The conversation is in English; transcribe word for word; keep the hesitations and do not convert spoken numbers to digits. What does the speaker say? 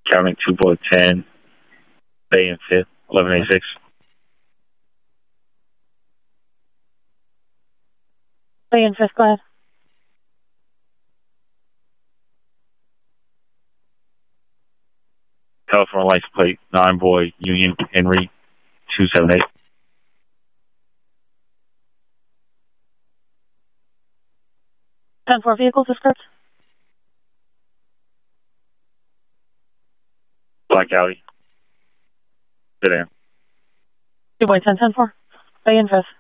counting two boy ten, Bay and fifth, eleven eighty-six. Bay and fifth, go ahead. California license plate, nine boy, Union Henry, two seven eight. ten four vehicles, descript. Black Audi. Sedan. two boy ten, ten four. Bay and fifth.